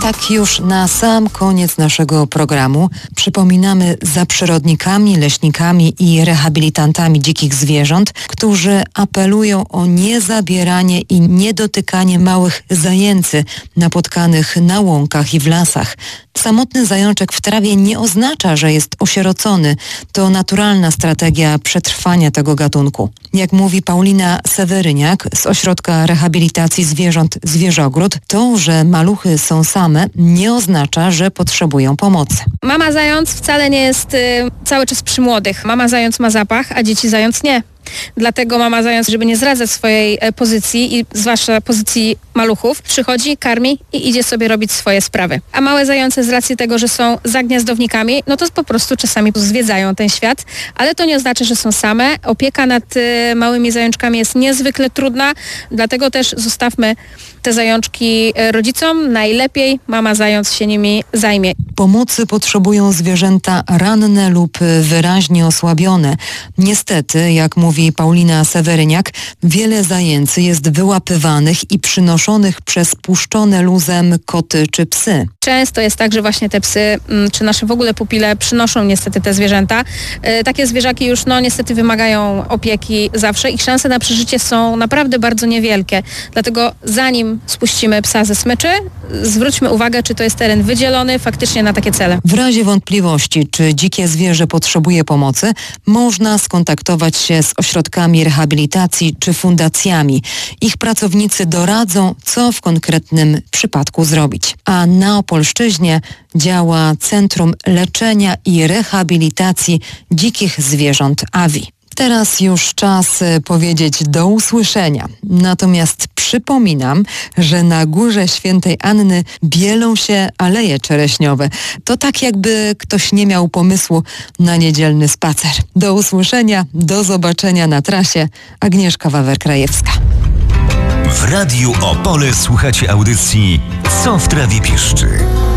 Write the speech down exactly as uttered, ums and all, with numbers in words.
Tak już na sam koniec naszego programu przypominamy za przyrodnikami, leśnikami i rehabilitantami dzikich zwierząt, którzy apelują o niezabieranie i niedotykanie małych zajęcy napotkanych na łąkach i w lasach. Samotny zajączek w trawie nie oznacza, że jest osierocony. To naturalna strategia przetrwania tego gatunku. Jak mówi Paulina Seweryniak z Ośrodka Rehabilitacji Zwierząt Zwierzogród, to, że maluchy są same, nie oznacza, że potrzebują pomocy. Mama zając wcale nie jest y, cały czas przy młodych. Mama zając ma zapach, a dzieci zając nie. Dlatego mama zając, żeby nie zdradzać swojej e, pozycji i zwłaszcza pozycji maluchów, przychodzi, karmi i idzie sobie robić swoje sprawy. A małe zające z racji tego, że są zagniazdownikami, no to po prostu czasami zwiedzają ten świat, ale to nie oznacza, że są same. Opieka nad e, małymi zajączkami jest niezwykle trudna, dlatego też zostawmy te zajączki e, rodzicom. Najlepiej mama zając się nimi zajmie. Pomocy potrzebują zwierzęta ranne lub wyraźnie osłabione. Niestety, jak mówi Paulina Seweryniak, wiele zajęcy jest wyłapywanych i przynoszonych przez puszczone luzem koty czy psy. Często jest tak, że właśnie te psy, czy nasze w ogóle pupile przynoszą niestety te zwierzęta. Takie zwierzaki już no niestety wymagają opieki zawsze. Ich szanse na przeżycie są naprawdę bardzo niewielkie. Dlatego zanim spuścimy psa ze smyczy, zwróćmy uwagę, czy to jest teren wydzielony faktycznie na takie cele. W razie wątpliwości, czy dzikie zwierzę potrzebuje pomocy, można skontaktować się z ośrodkami rehabilitacji czy fundacjami. Ich pracownicy doradzą, co w konkretnym przypadku zrobić. A na Opolszczyźnie działa Centrum Leczenia i Rehabilitacji Dzikich Zwierząt A V I. Teraz już czas powiedzieć do usłyszenia. Natomiast przypominam, że na Górze Świętej Anny bielą się aleje czereśniowe. To tak jakby ktoś nie miał pomysłu na niedzielny spacer. Do usłyszenia, do zobaczenia na trasie. Agnieszka Wawer-Krajewska. W Radiu Opole słuchacie audycji Co w trawie piszczy.